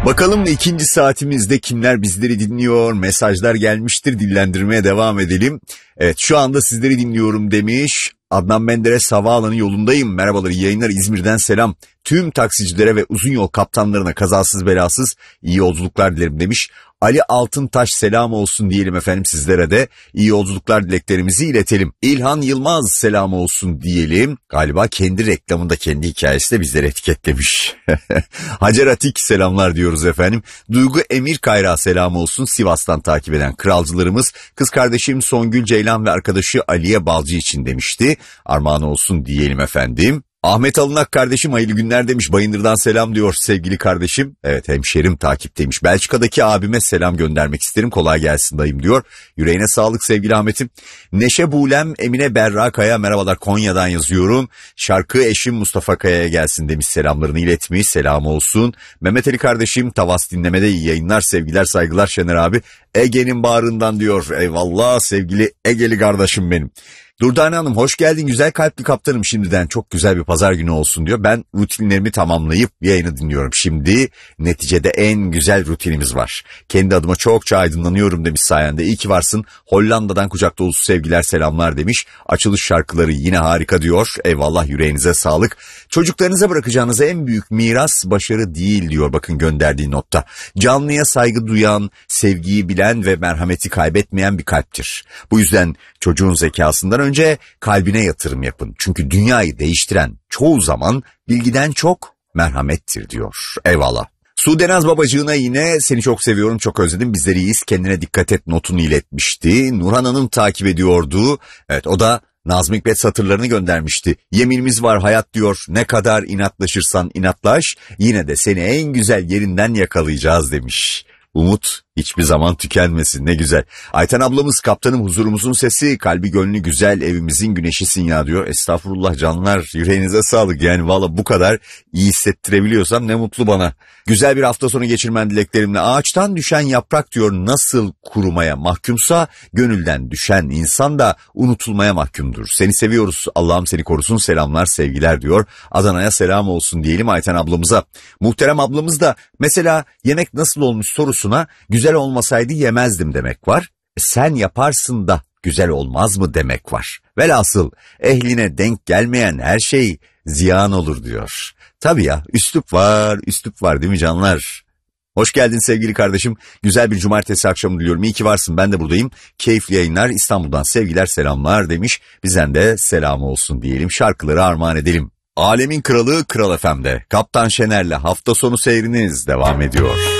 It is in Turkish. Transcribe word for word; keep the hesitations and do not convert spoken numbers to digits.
Bakalım ikinci saatimizde kimler bizleri dinliyor, mesajlar gelmiştir, dillendirmeye devam edelim. Evet, şu anda sizleri dinliyorum demiş Adnan Menderes, havaalanı yolundayım. Merhabalar, iyi yayınlar, İzmir'den selam. Tüm taksicilere ve uzun yol kaptanlarına kazasız belasız iyi yolculuklar dilerim demiş. Ali Altıntaş, selam olsun diyelim efendim sizlere de. İyi yolculuklar dileklerimizi iletelim. İlhan Yılmaz, selam olsun diyelim. Galiba kendi reklamında, kendi hikayesi de bizleri etiketlemiş. Hacer Atik, selamlar diyoruz efendim. Duygu Emir Kayra, selam olsun. Sivas'tan takip eden kralcılarımız. Kız kardeşim Songül Ceylan ve arkadaşı Aliye Balcı için demişti. Armağan olsun diyelim efendim. Ahmet Alınak kardeşim hayırlı günler demiş. Bayındır'dan selam diyor sevgili kardeşim. Evet, hemşerim takipteymiş. Belçika'daki abime selam göndermek isterim. Kolay gelsin dayım diyor. Yüreğine sağlık sevgili Ahmet'im. Neşe Bulem Emine Berra Kaya, merhabalar, Konya'dan yazıyorum. Şarkı eşim Mustafa Kaya'ya gelsin demiş, selamlarını iletmiş. Selam olsun. Mehmet Ali kardeşim Tavas dinlemede, iyi yayınlar, sevgiler saygılar Şener abi. Ege'nin bağrından diyor. Eyvallah sevgili Ege'li kardeşim benim. Durdane Hanım, hoş geldin güzel kalpli kaptanım, şimdiden çok güzel bir pazar günü olsun diyor. Ben rutinlerimi tamamlayıp yayını dinliyorum. Şimdi neticede en güzel rutinimiz var. Kendi adıma çokça aydınlanıyorum demiş sayende. İyi ki varsın. Hollanda'dan kucak dolusu sevgiler selamlar demiş. Açılış şarkıları yine harika diyor. Eyvallah, yüreğinize sağlık. Çocuklarınıza bırakacağınız en büyük miras başarı değil diyor, bakın gönderdiği notta. Canlıya saygı duyan, sevgiyi bilen ve merhameti kaybetmeyen bir kalptir. Bu yüzden çocuğun zekasından önce Önce kalbine yatırım yapın. Çünkü dünyayı değiştiren çoğu zaman bilgiden çok merhamettir diyor. Eyvallah. Sudenaz babacığına yine seni çok seviyorum, çok özledim, bizleri iyiyiz, kendine dikkat et notunu iletmişti. Nurhan Hanım takip ediyordu. Evet, o da Nazım Hikmet satırlarını göndermişti. Yeminimiz var hayat diyor, ne kadar inatlaşırsan inatlaş, yine de seni en güzel yerinden yakalayacağız demiş. Umut hiçbir zaman tükenmesin, ne güzel. Ayten ablamız, kaptanım huzurumuzun sesi, kalbi gönlü güzel, evimizin güneşisin ya diyor. Estağfurullah canlar, yüreğinize sağlık. Yani valla bu kadar iyi hissettirebiliyorsam ne mutlu bana. Güzel bir hafta sonu geçirmen dileklerimle. Ağaçtan düşen yaprak diyor nasıl kurumaya mahkumsa, gönülden düşen insan da unutulmaya mahkumdur. Seni seviyoruz, Allah'ım seni korusun, selamlar sevgiler diyor. Adana'ya selam olsun diyelim Ayten ablamıza. Muhterem ablamız da mesela yemek nasıl olmuş sorusuna güzel olmasaydı yemezdim demek var. Sen yaparsın da güzel olmaz mı demek var. Velhasıl ehline denk gelmeyen her şey ziyan olur diyor. Tabii ya, üslup var, üslup var değil mi canlar? Hoş geldin sevgili kardeşim. Güzel bir cumartesi akşamı diliyorum. İyi ki varsın, ben de buradayım. Keyifli yayınlar, İstanbul'dan sevgiler selamlar demiş. Bizden de selam olsun diyelim. Şarkıları armağan edelim. Alemin kralı Kral F M'de. Kaptan Şener'le hafta sonu seyriniz devam ediyor.